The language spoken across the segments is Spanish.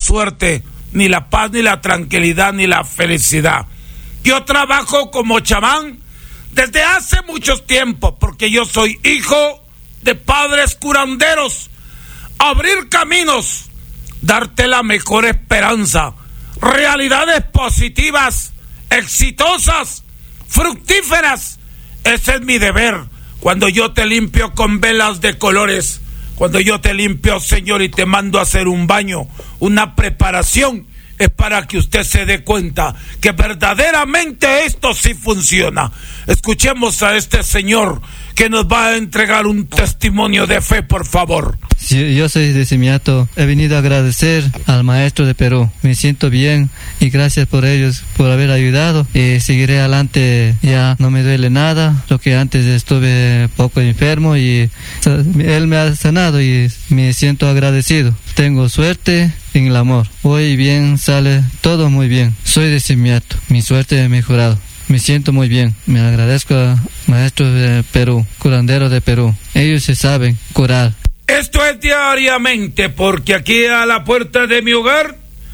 suerte, ni la paz, ni la tranquilidad, ni la felicidad. Yo trabajo como chamán desde hace mucho tiempo, porque yo soy hijo de padres curanderos. Abrir caminos, darte la mejor esperanza, realidades positivas, exitosas, fructíferas. Ese es mi deber. Cuando yo te limpio con velas de colores, cuando yo te limpio, Señor, y te mando a hacer un baño, una preparación, es para que usted se dé cuenta que verdaderamente esto sí funciona. Escuchemos a este señor que nos va a entregar un testimonio de fe, por favor. Sí, yo soy de Semiato. He venido a agradecer al maestro de Perú. Me siento bien y gracias por ellos, por haber ayudado. Y seguiré adelante, ya no me duele nada. Lo que antes estuve poco enfermo y él me ha sanado y me siento agradecido. Tengo suerte en el amor. Hoy bien sale todo muy bien. Soy de Semiato. Mi suerte ha mejorado. Me siento muy bien. Me agradezco a maestros de Perú, curanderos de Perú. Ellos se saben curar. Esto es diariamente, porque aquí a la puerta de mi hogar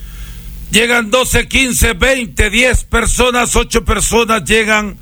llegan 12, 15, 20, 10 personas, 8 personas llegan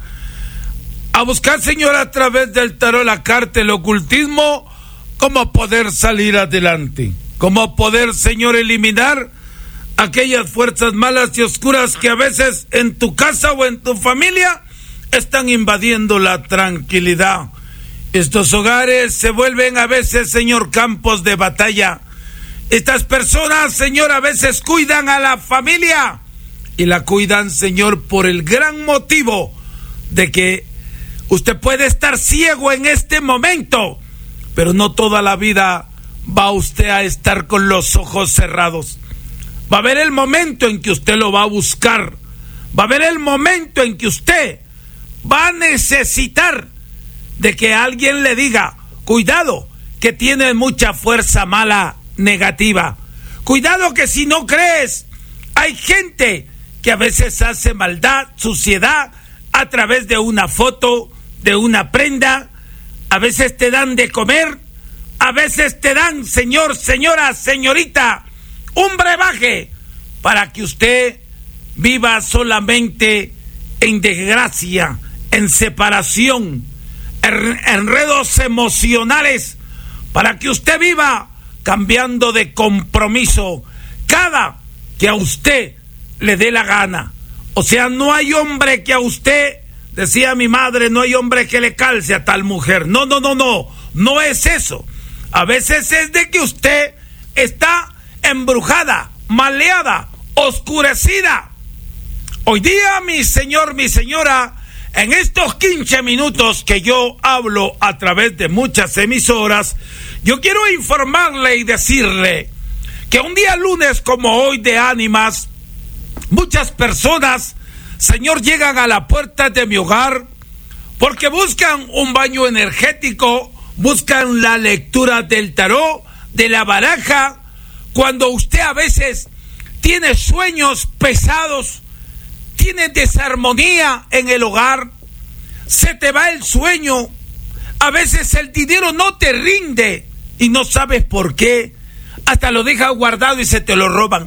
a buscar, Señor, a través del tarot, la carta, el ocultismo, cómo poder salir adelante, cómo poder, Señor, eliminar aquellas fuerzas malas y oscuras que a veces en tu casa o en tu familia están invadiendo la tranquilidad. Estos hogares se vuelven a veces, Señor, campos de batalla. Estas personas, Señor, a veces cuidan a la familia y la cuidan, Señor, por el gran motivo de que usted puede estar ciego en este momento, pero no toda la vida va usted a estar con los ojos cerrados. Va a haber el momento en que usted lo va a buscar. Va a haber el momento en que usted va a necesitar de que alguien le diga, cuidado, que tiene mucha fuerza mala, negativa. Cuidado que si no crees, hay gente que a veces hace maldad, suciedad, a través de una foto, de una prenda. A veces te dan de comer, a veces te dan, señor, señora, señorita, un brebaje para que usted viva solamente en desgracia, en separación, enredos emocionales, para que usted viva cambiando de compromiso cada que a usted le dé la gana. O sea, no hay hombre que a usted, decía mi madre, no hay hombre que le calce a tal mujer. No, no es eso. A veces es de que usted está embrujada, maleada, oscurecida. Hoy día, mi señor, mi señora, en estos 15 minutos que yo hablo a través de muchas emisoras, yo quiero informarle y decirle que un día lunes como hoy de ánimas, muchas personas, Señor, llegan a la puerta de mi hogar porque buscan un baño energético, buscan la lectura del tarot, de la baraja. Cuando usted a veces tiene sueños pesados, tiene desarmonía en el hogar, se te va el sueño, a veces el dinero no te rinde y no sabes por qué, hasta lo dejas guardado y se te lo roban.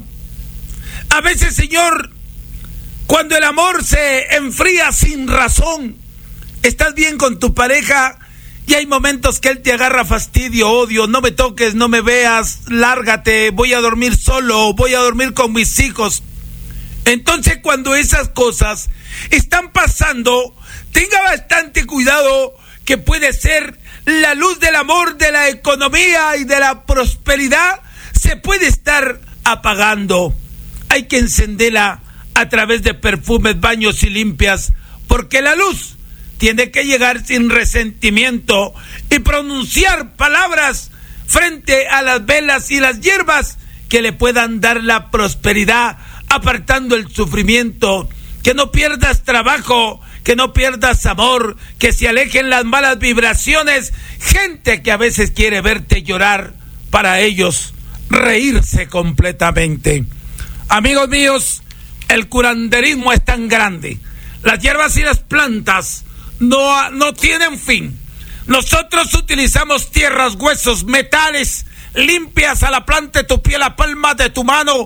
A veces, Señor, cuando el amor se enfría sin razón, estás bien con tu pareja y hay momentos que él te agarra fastidio, odio, no me toques, no me veas, lárgate, voy a dormir solo, voy a dormir con mis hijos. Entonces, cuando esas cosas están pasando, tenga bastante cuidado, que puede ser la luz del amor, de la economía y de la prosperidad, se puede estar apagando. Hay que encenderla a través de perfumes, baños y limpias, porque la luz tiene que llegar sin resentimiento y pronunciar palabras frente a las velas y las hierbas que le puedan dar la prosperidad, apartando el sufrimiento. Que no pierdas trabajo, que no pierdas amor, que se alejen las malas vibraciones. Gente que a veces quiere verte llorar, para ellos reírse completamente. Amigos míos, el curanderismo es tan grande. Las hierbas y las plantas no tienen fin. Nosotros utilizamos tierras, huesos, metales, limpias a la planta de tu pie, la palma de tu mano,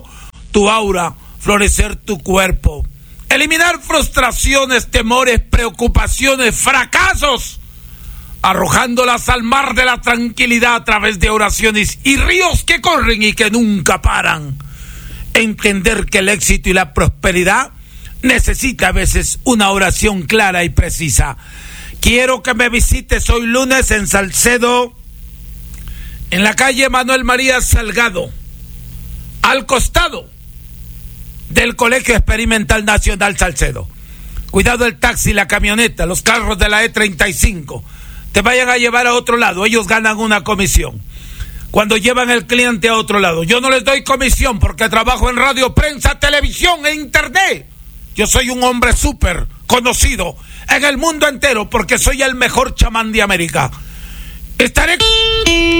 tu aura, florecer tu cuerpo. Eliminar frustraciones, temores, preocupaciones, fracasos, arrojándolas al mar de la tranquilidad a través de oraciones y ríos que corren y que nunca paran. Entender que el éxito y la prosperidad necesita a veces una oración clara y precisa. Quiero que me visites hoy lunes en Salcedo, en la calle Manuel María Salgado, al costado del Colegio Experimental Nacional Salcedo. Cuidado el taxi, la camioneta, los carros de la E35 te vayan a llevar a otro lado. Ellos ganan una comisión cuando llevan el cliente a otro lado. Yo no les doy comisión porque trabajo en radio, prensa, televisión e internet. Yo soy un hombre súper conocido en el mundo entero porque soy el mejor chamán de América. Estaré